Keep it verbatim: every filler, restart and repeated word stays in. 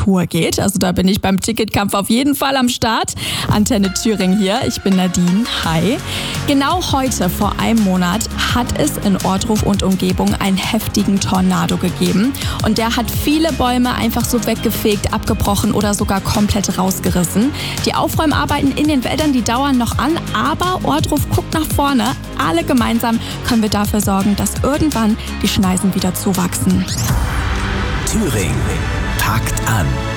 Tour geht. Also da bin ich beim Ticketkampf auf jeden Fall am Start. Antenne Thüringen hier, ich bin Nadine. Hi. Genau heute, vor einem Monat, hat es in Ohrdruf und Umgebung einen heftigen Tornado gegeben. Und der hat viele Bäume einfach so weggefegt, abgebrochen oder sogar komplett rausgerissen. Die Aufräumarbeiten in den Wäldern, die dauern noch an, aber Ohrdruf guckt nach vorne. Alle gemeinsam können wir dafür sorgen, dass irgendwann die Schneisen wieder zuwachsen. Thüringen packt an.